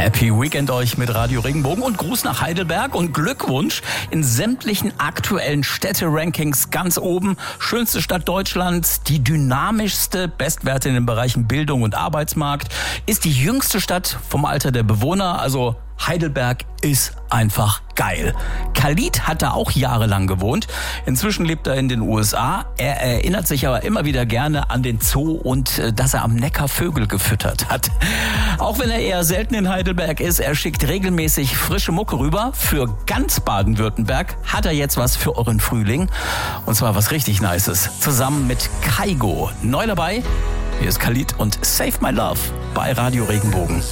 Happy Weekend euch mit Radio Regenbogen und Gruß nach Heidelberg und Glückwunsch in sämtlichen aktuellen Städte-Rankings ganz oben. Schönste Stadt Deutschlands, die dynamischste, Bestwerte in den Bereichen Bildung und Arbeitsmarkt, ist die jüngste Stadt vom Alter der Bewohner, also Heidelberg ist einfach geil. Khalid hat da auch jahrelang gewohnt. Inzwischen lebt er in den USA. Er erinnert sich aber immer wieder gerne an den Zoo und dass er am Neckar Vögel gefüttert hat. Auch wenn er eher selten in Heidelberg ist, er schickt regelmäßig frische Mucke rüber. Für ganz Baden-Württemberg hat er jetzt was für euren Frühling. Und zwar was richtig Nices. Zusammen mit Kaigo. Neu dabei, hier ist Khalid und Save My Love bei Radio Regenbogen.